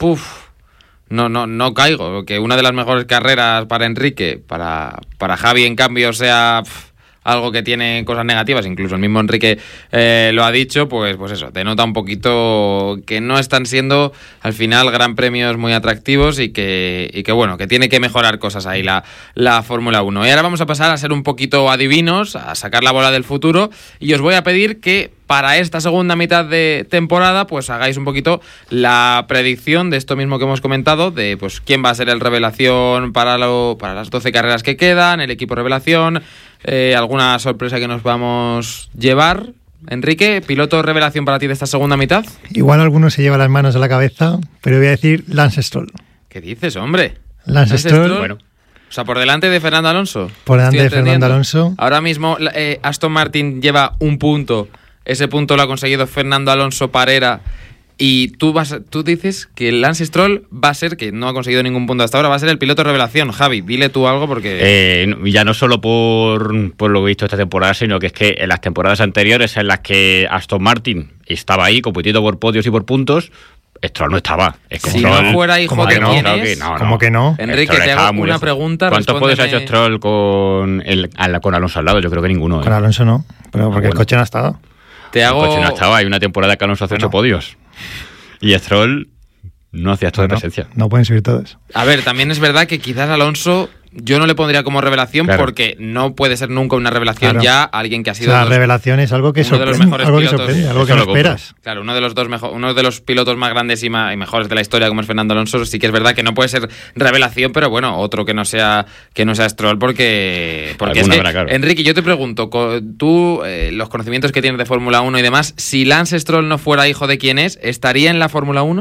no caigo. Que una de las mejores carreras para Enrique, para Javi en cambio sea... algo que tiene cosas negativas, incluso el mismo Enrique lo ha dicho, pues eso, denota un poquito que no están siendo al final gran premios muy atractivos y que bueno, que tiene que mejorar cosas ahí la Fórmula 1. Y ahora vamos a pasar a ser un poquito adivinos, a sacar la bola del futuro, y os voy a pedir que para esta segunda mitad de temporada pues hagáis un poquito la predicción de esto mismo que hemos comentado, de pues quién va a ser el revelación para las 12 carreras que quedan, el equipo revelación, alguna sorpresa que nos vamos a llevar. Enrique, piloto revelación para ti de esta segunda mitad. Igual alguno se lleva las manos a la cabeza, pero voy a decir Lance Stroll. ¿Qué dices, hombre? Lance Stroll. Bueno. O sea, por delante de Fernando Alonso. Por delante de Fernando Alonso. Ahora mismo Aston Martin lleva un punto. Ese punto lo ha conseguido Fernando Alonso Parera. Y tú dices que Lance Stroll va a ser, que no ha conseguido ningún punto hasta ahora, va a ser el piloto revelación. Javi, dile tú algo porque... ya no solo por lo visto esta temporada, sino que es que en las temporadas anteriores en las que Aston Martin estaba ahí compitiendo por podios y por puntos, Stroll no estaba. Es que si Stroll, no fuera hijo de quién es... ¿Cómo que no? Enrique, te hago una pregunta. ¿Cuántos podios ha hecho Stroll con Alonso al lado? Yo creo que ninguno. Con Alonso no, pero porque el coche no ha estado. El coche no ha estado. Hay una temporada que Alonso hace 8 podios. Y Stroll no hacía esto de presencia. No pueden subir todos. A ver, también es verdad que quizás Alonso... Yo no le pondría como revelación porque no puede ser nunca una revelación ya alguien que ha sido... La revelación es algo que sorprende, algo que no esperas. Claro, uno de los pilotos más grandes y mejores de la historia, como es Fernando Alonso, sí que es verdad que no puede ser revelación, pero bueno, otro que no sea Stroll porque es que, claro. Enrique, yo te pregunto, tú, los conocimientos que tienes de Fórmula 1 y demás, si Lance Stroll no fuera hijo de quién es, ¿estaría en la Fórmula 1?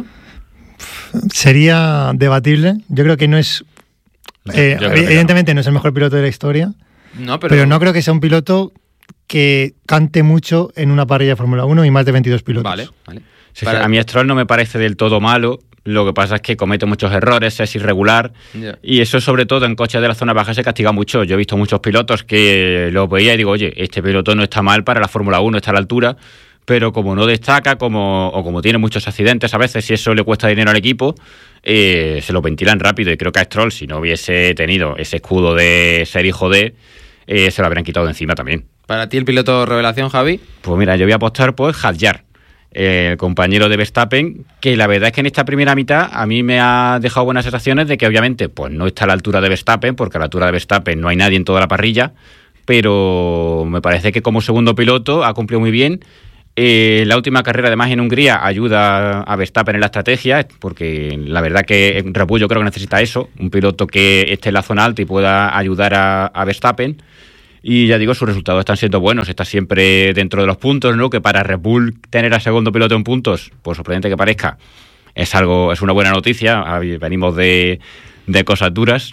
Sería debatible. Yo creo que no es... evidentemente no es el mejor piloto de la historia, pero no creo que sea un piloto que cante mucho en una parrilla de Fórmula 1 y más de 22 pilotos. Vale. Sí, a mí Stroll no me parece del todo malo, lo que pasa es que comete muchos errores, es irregular, y eso sobre todo en coches de la zona baja se castiga mucho. Yo he visto muchos pilotos que lo veía y digo, oye, este piloto no está mal para la Fórmula 1, está a la altura, pero como no destaca, como tiene muchos accidentes a veces, y eso le cuesta dinero al equipo, se lo ventilan rápido. Y creo que a Stroll, si no hubiese tenido ese escudo de ser hijo de, se lo habrían quitado de encima también. ¿Para ti el piloto revelación, Javi? Pues mira, yo voy a apostar por Hadjar, el compañero de Verstappen, que la verdad es que en esta primera mitad a mí me ha dejado buenas sensaciones de que obviamente pues no está a la altura de Verstappen, porque a la altura de Verstappen no hay nadie en toda la parrilla, pero me parece que como segundo piloto ha cumplido muy bien. La última carrera, además, en Hungría ayuda a Verstappen en la estrategia, porque la verdad que Red Bull yo creo que necesita eso, un piloto que esté en la zona alta y pueda ayudar a Verstappen. Y ya digo, sus resultados están siendo buenos, está siempre dentro de los puntos, ¿no? Que para Red Bull tener a segundo piloto en puntos, por sorprendente que parezca, es una buena noticia. Venimos de cosas duras.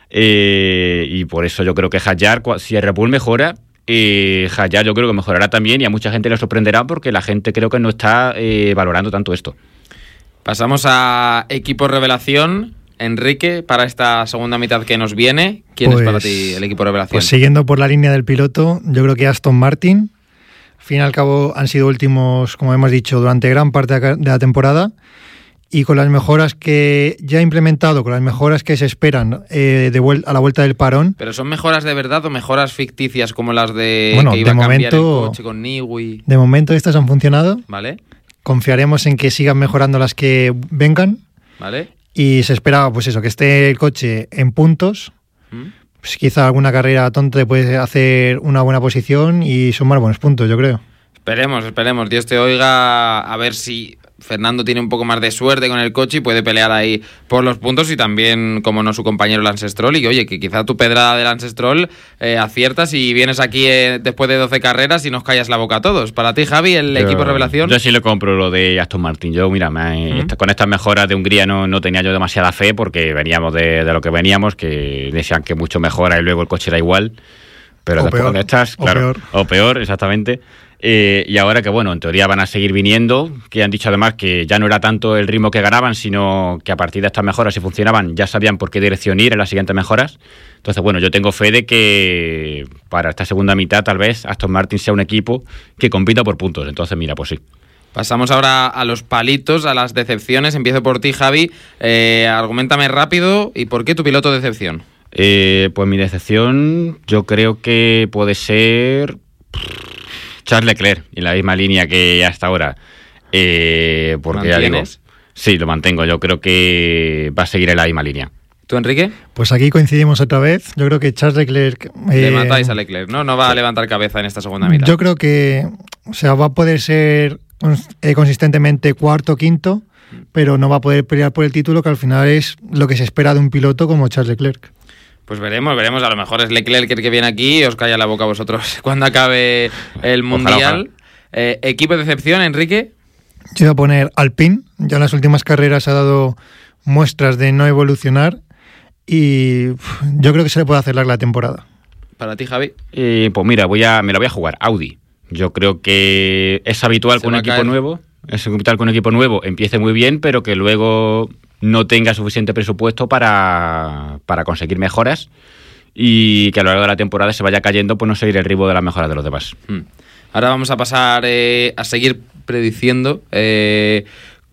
Y por eso yo creo que Hadjar, si el Red Bull mejora, Hadjar yo creo que mejorará también, y a mucha gente le sorprenderá porque la gente creo que no está valorando tanto esto. Pasamos a equipo revelación. Enrique, para esta segunda mitad que nos viene, ¿quién es para ti el equipo revelación? Pues siguiendo por la línea del piloto, yo creo que Aston Martin. Al fin y al cabo han sido últimos, como hemos dicho, durante gran parte de la temporada, y con las mejoras que ya ha implementado, con las mejoras que se esperan a la vuelta del parón. ¿Pero son mejoras de verdad o mejoras ficticias como las de que iba a cambiar el coche con Newey? De momento estas han funcionado. Vale. Confiaremos en que sigan mejorando las que vengan. Vale. Y se espera, pues eso, que esté el coche en puntos. Pues quizá alguna carrera tonta te puede hacer una buena posición y sumar buenos puntos, yo creo. Esperemos. Dios te oiga, a ver si Fernando tiene un poco más de suerte con el coche y puede pelear ahí por los puntos, y también, como no, su compañero Lance Stroll. Y oye, que quizá tu pedrada de Lance Stroll aciertas y vienes aquí después de 12 carreras y nos callas la boca a todos. Para ti, Javi, el equipo revelación. Yo sí le compro lo de Aston Martin. Yo, mira, con estas mejoras de Hungría no tenía yo demasiada fe, porque veníamos de lo que veníamos, que decían que mucho mejora y luego el coche era igual. Pero después con estas, claro, o peor, exactamente. Y ahora que, bueno, en teoría van a seguir viniendo, que han dicho además que ya no era tanto el ritmo que ganaban, sino que a partir de estas mejoras, si funcionaban, ya sabían por qué dirección ir en las siguientes mejoras. Entonces, bueno, yo tengo fe de que para esta segunda mitad tal vez Aston Martin sea un equipo que compita por puntos. Entonces, mira, pues sí. Pasamos ahora a los palitos, a las decepciones. Empiezo por ti, Javi. Arguméntame rápido, ¿y por qué tu piloto de decepción? Pues mi decepción yo creo que puede ser Charles Leclerc, en la misma línea que hasta ahora. Porque ya digo, sí, lo mantengo. Yo creo que va a seguir en la misma línea. ¿Tú, Enrique? Pues aquí coincidimos otra vez. Yo creo que Charles Leclerc... Le matáis a Leclerc, ¿no? No va a levantar cabeza en esta segunda mitad. Yo creo que va a poder ser consistentemente cuarto, quinto, pero no va a poder pelear por el título, que al final es lo que se espera de un piloto como Charles Leclerc. Pues veremos. A lo mejor es Leclerc el que viene aquí y os calla la boca a vosotros cuando acabe el Mundial. Ojalá. ¿Equipo de decepción, Enrique? Yo voy a poner Alpine. Ya en las últimas carreras ha dado muestras de no evolucionar y yo creo que se le puede hacer larga la temporada. ¿Para ti, Javi? Pues mira, me la voy a jugar. Audi. Yo creo que es habitual con un equipo nuevo. Es habitual con un equipo nuevo empiece muy bien, pero que luego no tenga suficiente presupuesto para conseguir mejoras, y que a lo largo de la temporada se vaya cayendo por no seguir el ritmo de las mejoras de los demás. Ahora vamos a pasar a seguir prediciendo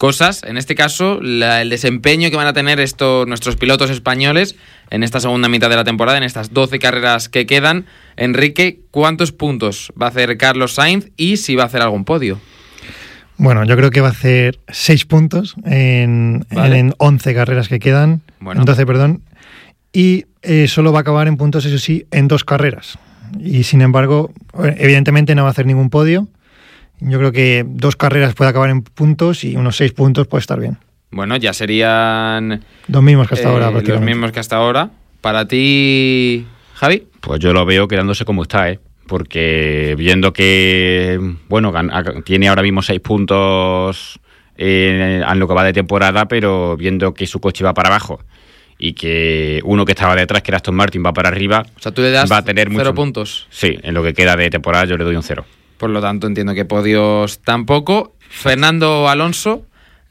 cosas. En este caso, el desempeño que van a tener nuestros pilotos españoles en esta segunda mitad de la temporada, en estas 12 carreras que quedan. Enrique, ¿cuántos puntos va a hacer Carlos Sainz y si va a hacer algún podio? Bueno, yo creo que va a hacer 6 puntos en 11 carreras que quedan, en 12, perdón, y solo va a acabar en puntos, eso sí, en 2 carreras. Y sin embargo, evidentemente no va a hacer ningún podio. Yo creo que 2 carreras puede acabar en puntos y unos 6 puntos puede estar bien. Bueno, ya serían... Los mismos que hasta ahora, prácticamente. Los mismos que hasta ahora. ¿Para ti, Javi? Pues yo lo veo quedándose como está, porque viendo que, bueno, tiene ahora mismo 6 puntos en lo que va de temporada, pero viendo que su coche va para abajo y que uno que estaba detrás, que era Aston Martin, va para arriba, o sea, tú le das va a tener 0 puntos. Sí, en lo que queda de temporada yo le doy un 0. Por lo tanto, entiendo que podios tampoco. Fernando Alonso,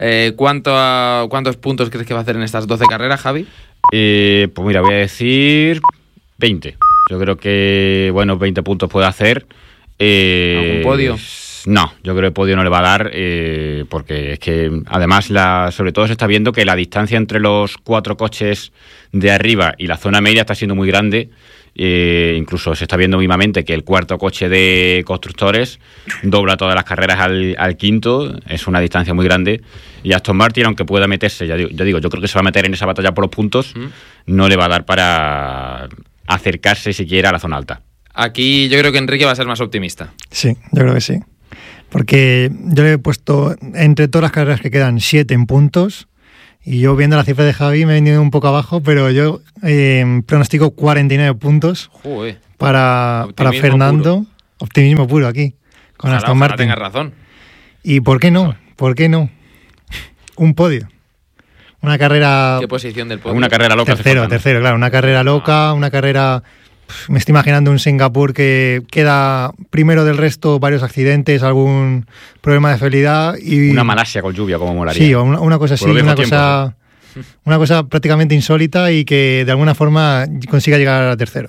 ¿cuántos puntos crees que va a hacer en estas 12 carreras, Javi? Pues mira, voy a decir 20. Yo creo que, 20 puntos puede hacer. ¿Algún podio? No, yo creo que podio no le va a dar, porque es que además sobre todo se está viendo que la distancia entre los 4 coches de arriba y la zona media está siendo muy grande. Incluso se está viendo mismamente que el 4º coche de constructores dobla todas las carreras al 5º. Es una distancia muy grande. Y Aston Martin, aunque pueda meterse, yo creo que se va a meter en esa batalla por los puntos, no le va a dar para acercarse siquiera a la zona alta. Aquí yo creo que Enrique va a ser más optimista. Sí, yo creo que sí. Porque yo le he puesto entre todas las carreras que quedan 7 en puntos. Y yo viendo la cifra de Javi me he venido un poco abajo, pero yo pronostico 49 puntos. Joder. para Fernando. Puro. Optimismo puro aquí, con Aston Martin. Tengas razón. ¿Y por qué no? ¿Por qué no? Un podio. Una carrera... ¿Qué posición del podio? Una carrera loca. Tercero, claro. Una carrera loca, una carrera... Me estoy imaginando un Singapur que queda primero del resto, varios accidentes, algún problema de fiabilidad y... Una Malasia con lluvia, como molaría. Sí, una cosa así, una cosa prácticamente insólita y que de alguna forma consiga llegar a tercero.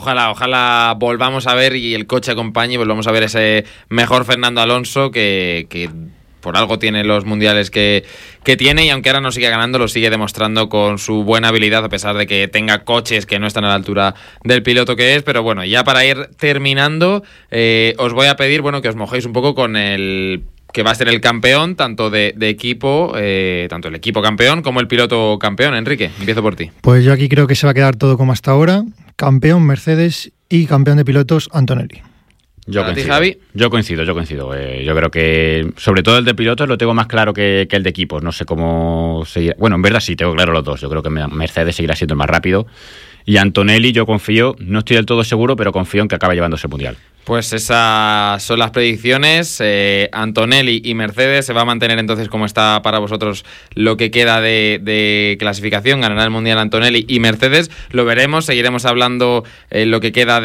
Ojalá volvamos a ver y el coche acompañe y volvamos a ver ese mejor Fernando Alonso que por algo tiene los mundiales que tiene, y aunque ahora no sigue ganando, lo sigue demostrando con su buena habilidad, a pesar de que tenga coches que no están a la altura del piloto que es. Pero bueno, ya para ir terminando, os voy a pedir que os mojéis un poco con el que va a ser el campeón, tanto de equipo, tanto el equipo campeón como el piloto campeón. Enrique, empiezo por ti. Pues yo aquí creo que se va a quedar todo como hasta ahora. Campeón Mercedes y campeón de pilotos Antonelli. Yo coincido. Yo creo que, sobre todo el de pilotos, lo tengo más claro que el de equipos. No sé cómo seguir. Bueno, en verdad sí, tengo claro los dos. Yo creo que Mercedes seguirá siendo el más rápido. Y Antonelli, yo confío, no estoy del todo seguro, pero confío en que acabe llevándose el mundial. Pues esas son las predicciones. Antonelli y Mercedes. Se va a mantener entonces como está para vosotros lo que queda de clasificación. Ganará el mundial Antonelli y Mercedes. Lo veremos, seguiremos hablando lo que queda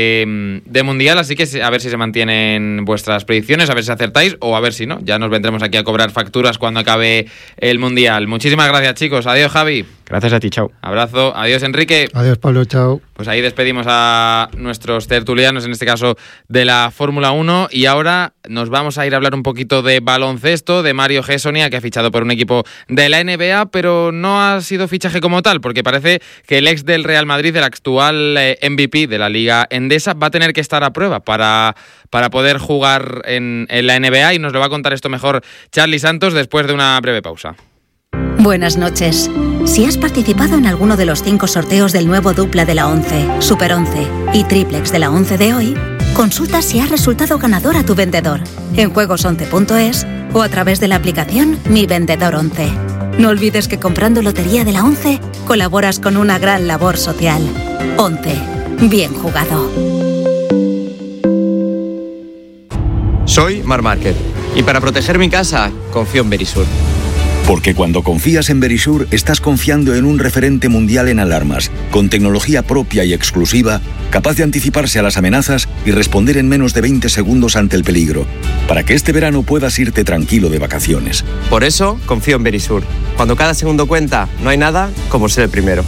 de mundial. Así que a ver si se mantienen vuestras predicciones, a ver si acertáis o a ver si no. Ya nos vendremos aquí a cobrar facturas cuando acabe el mundial. Muchísimas gracias, chicos. Adiós, Javi. Gracias a ti, chao. Abrazo. Adiós, Enrique. Adiós, Pablo, chao. Pues ahí despedimos a nuestros tertulianos, en este caso de la Fórmula 1, y ahora nos vamos a ir a hablar un poquito de baloncesto, de Mario Hezonja, que ha fichado por un equipo de la NBA, pero no ha sido fichaje como tal, porque parece que el ex del Real Madrid, el actual MVP de la Liga Endesa, va a tener que estar a prueba para poder jugar en la NBA, y nos lo va a contar esto mejor Charly Santos después de una breve pausa. Buenas noches. Si has participado en alguno de los 5 sorteos del nuevo dupla de la 11, Super 11 y triplex de la 11 de hoy, consulta si has resultado ganador a tu vendedor en juegos11.es o a través de la aplicación Mi Vendedor 11. No olvides que comprando lotería de la 11 colaboras con una gran labor social. 11. Bien jugado. Soy Marc Márquez y para proteger mi casa confío en Verisur. Porque cuando confías en Verisur, estás confiando en un referente mundial en alarmas, con tecnología propia y exclusiva, capaz de anticiparse a las amenazas y responder en menos de 20 segundos ante el peligro, para que este verano puedas irte tranquilo de vacaciones. Por eso, confío en Verisur. Cuando cada segundo cuenta, no hay nada como ser el primero.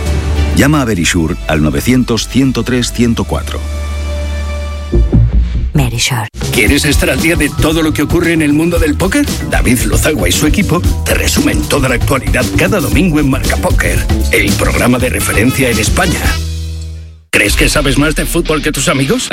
Llama a Verisur al 900 103 104. Verisure. ¿Quieres estar al día de todo lo que ocurre en el mundo del póker? David Lozagua y su equipo te resumen toda la actualidad cada domingo en Marca Póker, el programa de referencia en España. ¿Crees que sabes más de fútbol que tus amigos?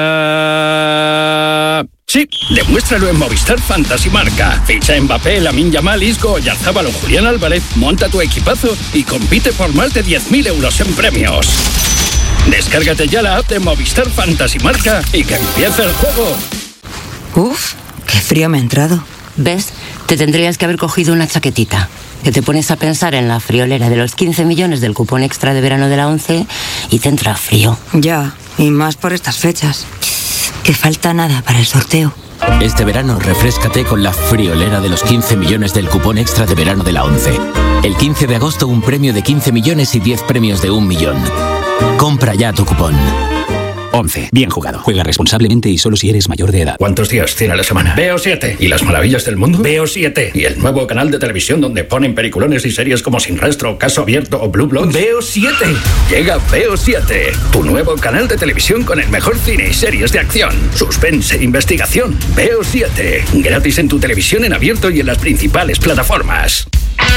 Sí, demuéstralo en Movistar Fantasy Marca. Ficha a Mbappé, Lamine Yamal, Isco, Oyarzábal o Julián Álvarez, monta tu equipazo y compite por más de 10.000 euros en premios. Descárgate ya la app de Movistar Fantasy Marca y que empiece el juego. Uf, qué frío me ha entrado. ¿Ves? Te tendrías que haber cogido una chaquetita. Que te pones a pensar en la friolera de los 15 millones del cupón extra de verano de la 11 y te entra frío. Ya, y más por estas fechas. Que falta nada para el sorteo. Este verano refréscate con la friolera de los 15 millones del cupón extra de verano de la 11. El 15 de agosto un premio de 15 millones y 10 premios de 1 millón. Compra ya tu cupón. 11. Bien jugado. Juega responsablemente y solo si eres mayor de edad. ¿Cuántos días tiene la semana? Veo 7. ¿Y las maravillas del mundo? Veo 7. ¿Y el nuevo canal de televisión donde ponen peliculones y series como Sin Rastro, Caso Abierto o Blue Bloods? Veo 7. Llega Veo 7. Tu nuevo canal de televisión con el mejor cine y series de acción, suspense e investigación. Veo 7. Gratis en tu televisión en abierto y en las principales plataformas.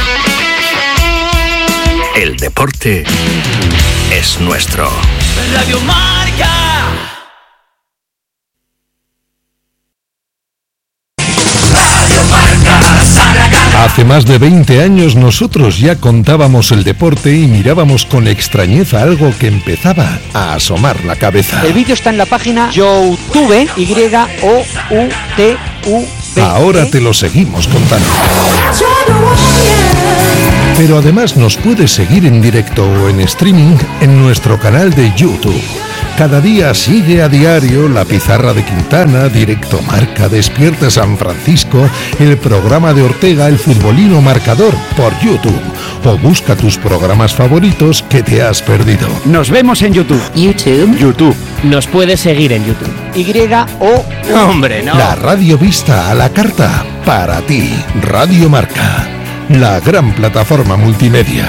El deporte es nuestro. Radio Marca. Hace más de 20 años nosotros ya contábamos el deporte y mirábamos con extrañeza algo que empezaba a asomar la cabeza. El vídeo está en la página YouTube, YOUTUV. Ahora te lo seguimos contando. Pero además nos puedes seguir en directo o en streaming en nuestro canal de YouTube. Cada día sigue a diario La Pizarra de Quintana, Directo Marca, Despierta San Francisco, el programa de Ortega, El Futbolino Marcador, por YouTube. O busca tus programas favoritos que te has perdido. Nos vemos en YouTube. YouTube. Nos puedes seguir en YouTube. ¡Hombre, no! La radio vista a la carta, para ti. Radio Marca, la gran plataforma multimedia.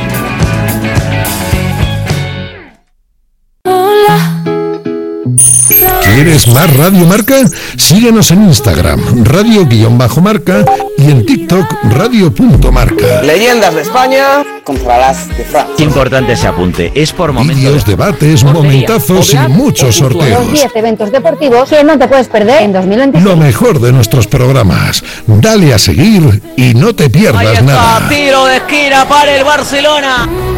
¿Quieres más Radio Marca? Síguenos en Instagram, radio_marca, y en TikTok, radio.marca. Leyendas de España contra las de Francia. Qué importante ese apunte. Es por momentos. Vídeos, debates, momentazos y muchos sorteos. Los 10 eventos deportivos que no te puedes perder en 2026. Lo mejor de nuestros programas. Dale a seguir y no te pierdas nada. Tiro de esquina para el Barcelona.